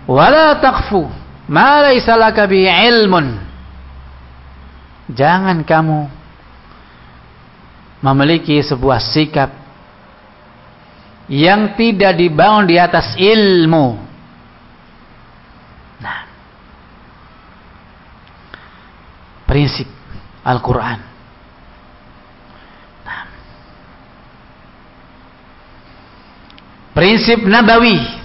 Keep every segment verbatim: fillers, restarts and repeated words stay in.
Wala taqfu ma laysa laka bihi ilmun. Jangan kamu memiliki sebuah sikap yang tidak dibangun di atas ilmu. Nah, prinsip Al-Quran. Nah, prinsip Nabawi.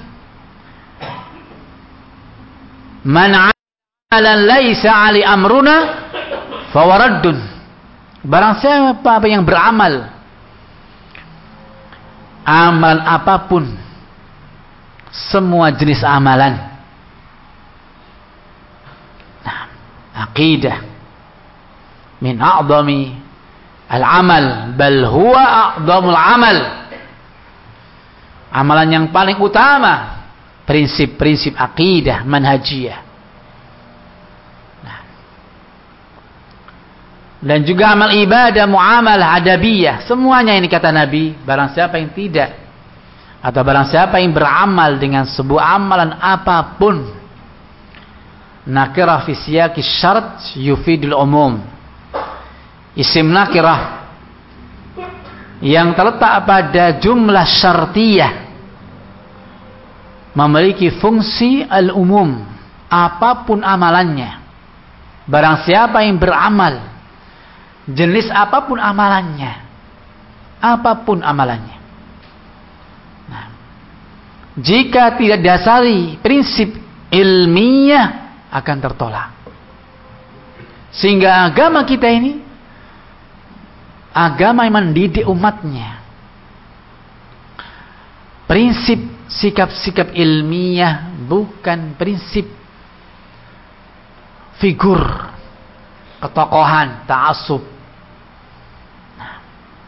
Man 'ala laisa 'ali amruna fawaraddun. Barang siapa yang beramal amal apapun, semua jenis amalan, nah, aqidah min a'zami al-amal, bal huwa a'zamul amal, amalan yang paling utama, prinsip-prinsip aqidah manhajiyah. Nah, dan juga amal ibadah, muamalah, adabiyah, semuanya ini kata Nabi, barang siapa yang tidak, atau barang siapa yang beramal dengan sebuah amalan apapun, nakirah fi siyaqi syart yufidul umum. Isim nakirah yang terletak pada jumlah syartiyah memiliki fungsi al-umum, apapun amalannya. Barang siapa yang beramal, jenis apapun amalannya, apapun amalannya, nah, jika tidak dasari prinsip ilmiah, akan tertolak. Sehingga agama kita ini agama yang mendidik umatnya. Prinsip sikap-sikap ilmiah, bukan prinsip figur, ketokohan, ta'assub. Nah,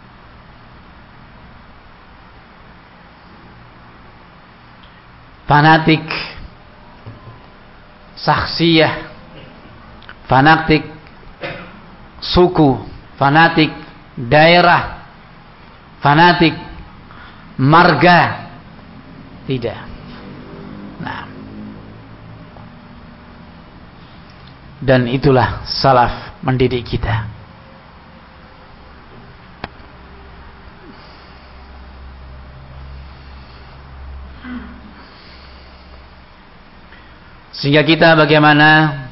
fanatik, saksiyah, fanatik suku, fanatik daerah, fanatik marga, tidak. Nah, dan itulah salaf mendidik kita. Sehingga kita bagaimana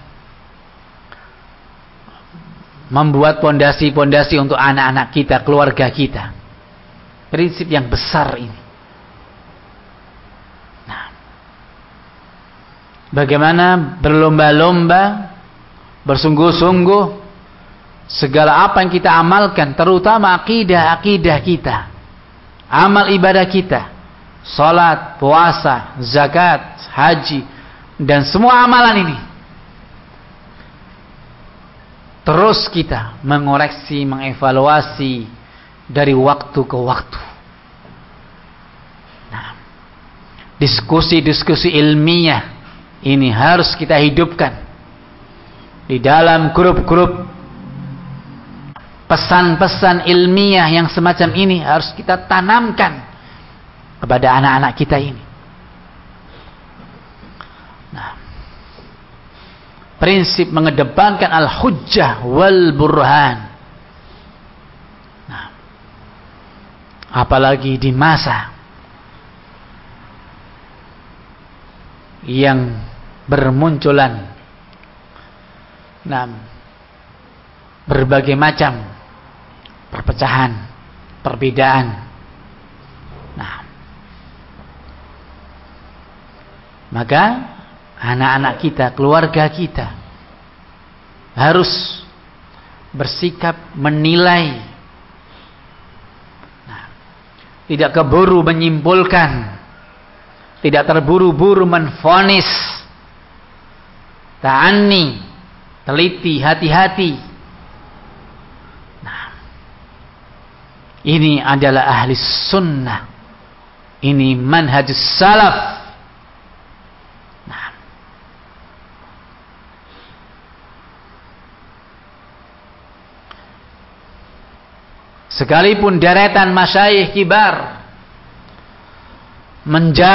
membuat pondasi-pondasi untuk anak-anak kita, keluarga kita. Prinsip yang besar ini. Nah, bagaimana berlomba-lomba, bersungguh-sungguh, segala apa yang kita amalkan, terutama akidah-akidah kita, amal ibadah kita, salat, puasa, zakat, haji, dan semua amalan ini, terus kita mengoreksi, mengevaluasi dari waktu ke waktu. Nah, diskusi-diskusi ilmiah ini harus kita hidupkan di dalam grup-grup. Pesan-pesan ilmiah yang semacam ini harus kita tanamkan kepada anak-anak kita ini. Nah, prinsip mengedepankan al-hujjah wal burhan. Nah, apalagi di masa yang bermunculan, nah, berbagai macam perpecahan, perbedaan. Nah, maka anak-anak kita, keluarga kita harus bersikap menilai, nah, tidak keburu menyimpulkan, tidak terburu-buru menvonis, ta'anni, teliti, hati-hati. Nah, ini adalah ahli sunnah, ini manhajus salaf. Sekalipun deretan masyayikh kibar menjaga